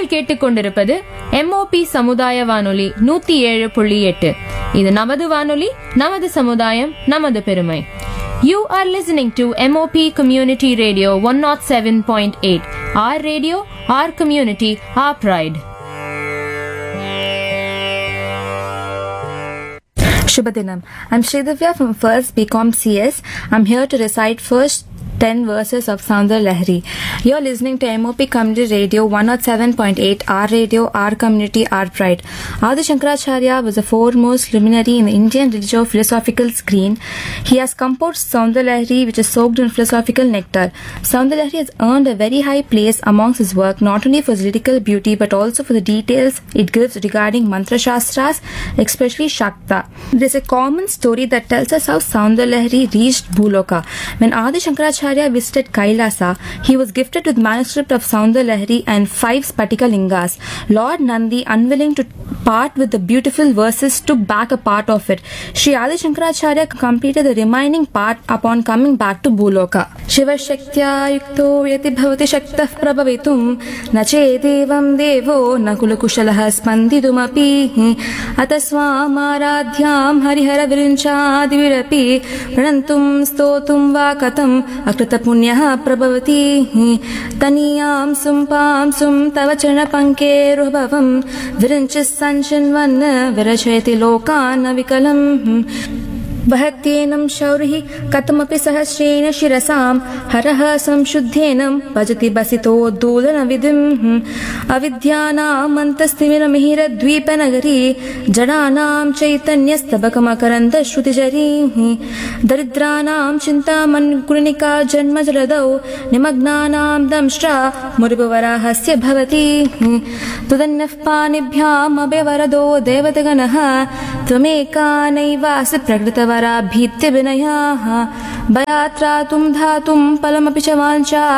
நீங்கள் கேட்டுக்கொண்டிருப்பது MOP சமுதாய வானொலி 107.8. இது நமது வானொலி, நமது சமுதாயம், நமது பெருமை. You are listening to MOP Community Radio 107.8. Our radio, our community, our pride. Shubhadinam. I'm Sridivya from First BCom CS. I'm here to recite first 10 verses of Soundar Lahari. You're listening to MOP Community Radio 107.8, our radio, our community, our pride. Adi Shankaracharya was the foremost luminary in the Indian religio-philosophical scene. He has composed Soundar Lahari, which is soaked in philosophical nectar. Soundar Lahari has earned a very high place amongst his work, not only for its lyrical beauty, but also for the details it gives regarding mantra shastras, especially Shakta. There's a common story that tells us how Soundar Lahari reached Bhuloka. When Adi Shankaracharya visited Kailasa, he was gifted with manuscript of Soundar Lahari and 5 Spatika Lingas. Lord Nandi, unwilling to part with the beautiful verses, took back a part of it. Sri Adi Shankaracharya completed the remaining part upon coming back to Bhuloka. Shiva Shaktya yukto yati bhavati shaktah prabhavitum na chedevam devo na kulakushalah spandidumapi atasvam aradhyam harihara virinchadivirapi pranantum stotum va katam कृतपुण्यः प्रभवति तनीयां सुम्पां सुं तव चरणपङ्केरुभवं विरञ्च सञ्चिन्वन् विरचयति लोकान् विकलम् वहत्येनं शौरिः कथमपि सहस्रेण शिरसां हरः संशुद्धेन भजति बसितोद्दूलनविधिम् अविद्यानामन्तस्तिमिरमिहिरद्वीपनगरी जडानां चैतन्यस्तबकमकरन्दश्रुतिजरी दरिद्राणां चिन्तामणिगुणिका जन्मजलदौ निमग्नानां दंष्ट्रा मुरिभवराहस्य भवति तुदन्यः पाणिभ्याम् अभयवरदो देवतगणः त्वमेका नैवासि प्रकृतवराभीत्य विनयाः भयात्रातुं धातुं फलमपि च वाञ्छा